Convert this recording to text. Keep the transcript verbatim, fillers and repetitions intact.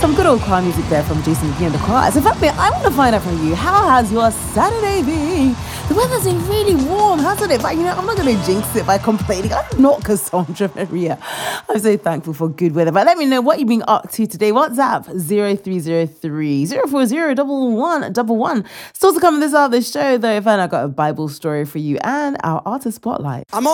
Some good old choir music there from Jason McGee and the Choirs. In fact, mate, I want to find out from you, how has your Saturday been? The weather's been really warm, hasn't it? But, you know, I'm not going to jinx it by complaining. I'm not Cassandra Maria. I'm so thankful for good weather. But let me know what you've been up to today. WhatsApp zero three zero three, zero four zero, one one one one. Still to come in this hour of the show, though, if I got a Bible story for you and our artist spotlight. I'm